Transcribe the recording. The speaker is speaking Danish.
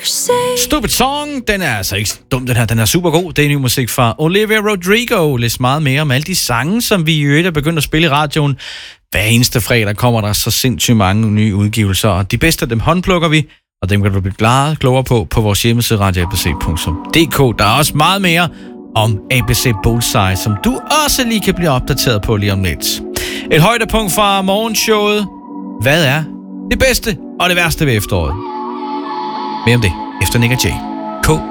Stupid Song, den er altså ikke dum, den her. Den er super god. Det er ny musik fra Olivia Rodrigo. Læs meget mere om alle de sange, som vi i øvrigt er begyndt at spille i radioen. Hver eneste fredag kommer der så sindssygt mange nye udgivelser, og de bedste af dem håndplukker vi, og dem kan du blive klogere på vores hjemmeside radioabc.dk. Der er også meget mere om ABC Bullseye, som du også lige kan blive opdateret på lige om lidt. Et højdepunkt fra morgenshowet. Hvad er det bedste og det værste ved efteråret? Mere om det efter Nick og Jay.